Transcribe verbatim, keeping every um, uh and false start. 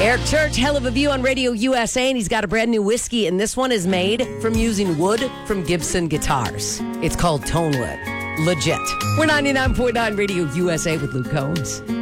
Eric Church, hell of a view on Radio U S A, and he's got a brand new whiskey, and this one is made from using wood from Gibson guitars. It's called Tonewood. Legit. We're ninety-nine point nine Radio U S A with Luke Combs.